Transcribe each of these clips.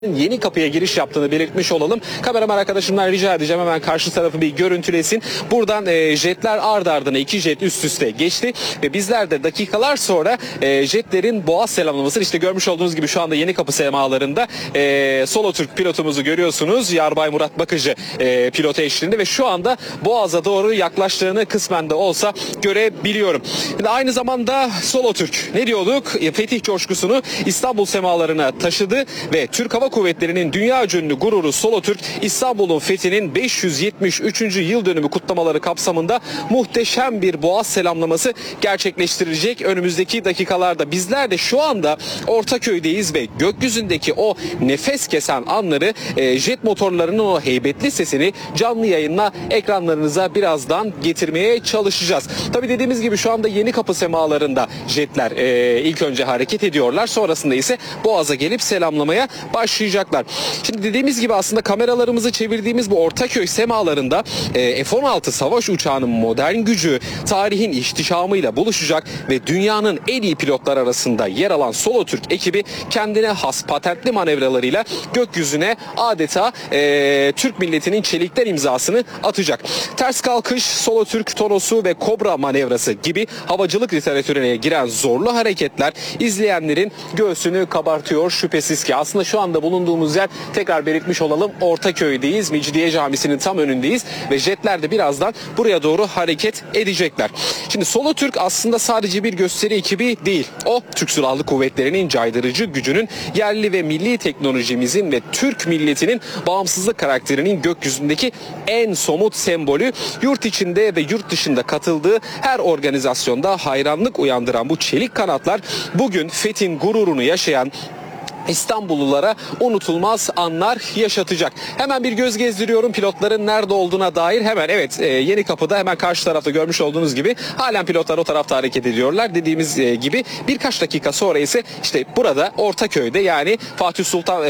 Yeni kapıya giriş yaptığını belirtmiş olalım. Kameraman arkadaşımdan rica edeceğim hemen karşı tarafı bir görüntülesin. Buradan jetler ard ardına 2 jet üst üste geçti ve bizler de dakikalar sonra jetlerin boğaz selamlamasını işte görmüş olduğunuz gibi şu anda yeni kapı semalarında Solo Türk pilotumuzu görüyorsunuz. Yarbay Murat Bakıcı pilotu eşliğinde ve şu anda boğaza doğru yaklaştığını kısmen de olsa görebiliyorum. Aynı zamanda Solo Türk ne diyorduk? Fetih coşkusunu İstanbul semalarına taşıdı ve Türk Hava Kuvvetleri'nin dünya ünlü gururu Solo Türk İstanbul'un fethinin 573. yıl dönümü kutlamaları kapsamında muhteşem bir boğaz selamlaması gerçekleştirecek önümüzdeki dakikalarda. Bizler de şu anda Ortaköy'deyiz ve gökyüzündeki o nefes kesen anları, jet motorlarının o heybetli sesini canlı yayınla ekranlarınıza birazdan getirmeye çalışacağız. Tabii dediğimiz gibi şu anda yeni kapı semalarında jetler ilk önce hareket ediyorlar. Sonrasında ise boğaza gelip selamlamaya başlayacaklar. Şimdi dediğimiz gibi aslında kameralarımızı çevirdiğimiz bu Ortaköy semalarında F-16 savaş uçağının modern gücü tarihin ihtişamıyla buluşacak ve dünyanın en iyi pilotlar arasında yer alan Solo Türk ekibi kendine has patentli manevralarıyla gökyüzüne adeta Türk milletinin çelikten imzasını atacak. Ters kalkış, Solo Türk tonosu ve kobra manevrası gibi havacılık literatürüne giren zorlu hareketler izleyenlerin göğsünü kabartıyor şüphesiz ki. Aslında şu anda bulunduğumuz yer, tekrar belirtmiş olalım, Ortaköy'deyiz. Mecidiye Camisi'nin tam önündeyiz ve jetler de birazdan buraya doğru hareket edecekler. Şimdi Solo Türk aslında sadece bir gösteri ekibi değil. O Türk Silahlı Kuvvetleri'nin caydırıcı gücünün, yerli ve milli teknolojimizin ve Türk milletinin bağımsızlık karakterinin gökyüzündeki en somut sembolü. Yurt içinde ve yurt dışında katıldığı her organizasyonda hayranlık uyandıran bu çelik kanatlar bugün Fethin gururunu yaşayan İstanbullulara unutulmaz anlar yaşatacak. Hemen bir göz gezdiriyorum pilotların nerede olduğuna dair. Hemen evet, yeni kapıda hemen karşı tarafta görmüş olduğunuz gibi halen pilotlar o tarafta hareket ediyorlar. Dediğimiz gibi birkaç dakika sonra ise işte burada Ortaköy'de, yani Fatih Sultan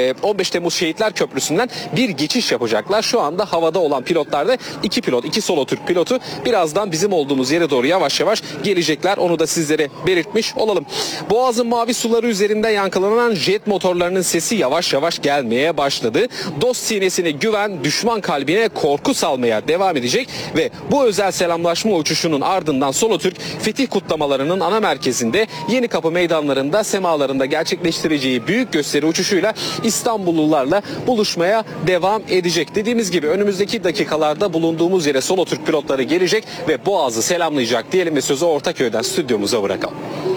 15 Temmuz Şehitler Köprüsü'nden bir geçiş yapacaklar. Şu anda havada olan pilotlar da iki Solo Türk pilotu birazdan bizim olduğumuz yere doğru yavaş yavaş gelecekler. Onu da sizlere belirtmiş olalım. Boğaz'ın mavi suları üzerinden yankılanan jet motorlarının sesi yavaş yavaş gelmeye başladı. Dost sinesine güven, düşman kalbine korku salmaya devam edecek ve bu özel selamlaşma uçuşunun ardından Solo Türk fetih kutlamalarının ana merkezinde Yeni Kapı meydanlarında semalarında gerçekleştireceği büyük gösteri uçuşuyla İstanbullularla buluşmaya devam edecek. Dediğimiz gibi önümüzdeki dakikalarda bulunduğumuz yere Solo Türk pilotları gelecek ve Boğaz'ı selamlayacak diyelim ve sözü Ortaköy'den stüdyomuza bırakalım.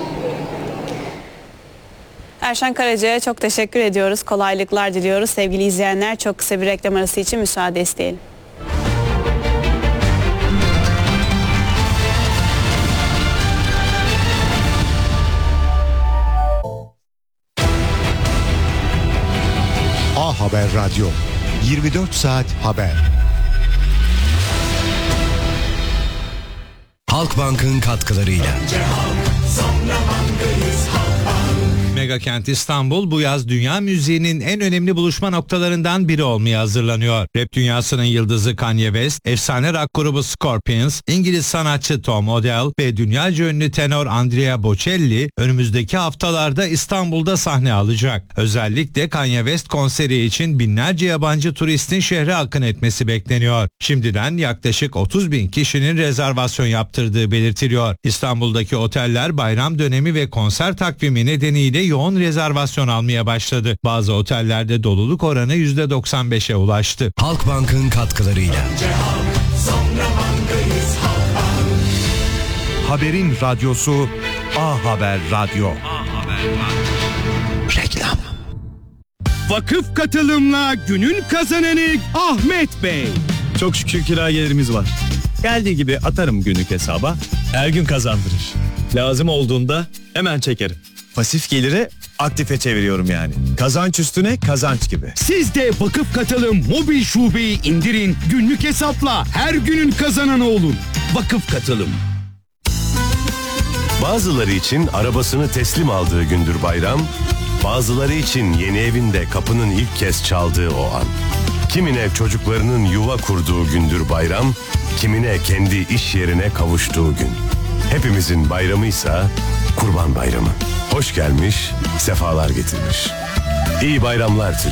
Erşen Karaca'ya çok teşekkür ediyoruz. Kolaylıklar diliyoruz. Sevgili izleyenler, çok kısa bir reklam arası için müsaade isteyelim. A Haber Radyo, 24 saat haber. Halkbank'ın katkılarıyla. Megakent İstanbul bu yaz dünya müziğinin en önemli buluşma noktalarından biri olmaya hazırlanıyor. Rap dünyasının yıldızı Kanye West, efsane rock grubu Scorpions, İngiliz sanatçı Tom Odell ve dünyaca ünlü tenor Andrea Bocelli önümüzdeki haftalarda İstanbul'da sahne alacak. Özellikle Kanye West konseri için binlerce yabancı turistin şehre akın etmesi bekleniyor. Şimdiden yaklaşık 30.000 kişinin rezervasyon yaptırdığı belirtiliyor. İstanbul'daki oteller bayram dönemi ve konser takvimi nedeniyle yoğun rezervasyon almaya başladı. Bazı otellerde doluluk oranı %95'e ulaştı. Halkbank'ın katkılarıyla. Haberin radyosu A Haber Radyo. Reklam. Vakıf katılımla günün kazananı Ahmet Bey. Çok şükür kira gelirimiz var. Geldiği gibi atarım günlük hesaba. Her gün kazandırır. Lazım olduğunda hemen çekerim. Pasif geliri aktife çeviriyorum yani. Kazanç üstüne kazanç gibi. Siz de Vakıf Katılım mobil şubeyi indirin. Günlük hesapla her günün kazananı olun. Vakıf Katılım. Bazıları için arabasını teslim aldığı gündür bayram, bazıları için yeni evinde kapının ilk kez çaldığı o an. Kimine çocuklarının yuva kurduğu gündür bayram, kimine kendi iş yerine kavuştuğu gün. Hepimizin bayramıysa Kurban Bayramı. Hoş gelmiş, sefalar getirmiş. İyi bayramlar.